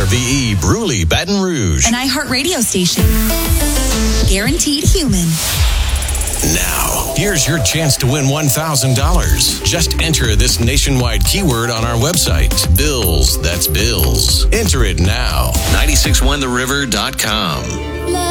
KRVE Bruley, Baton Rouge. An iHeart radio station. Guaranteed human. Now, here's your chance to win $1,000. Just enter this nationwide keyword on our website. Bills, that's bills. Enter it now. 961theriver.com.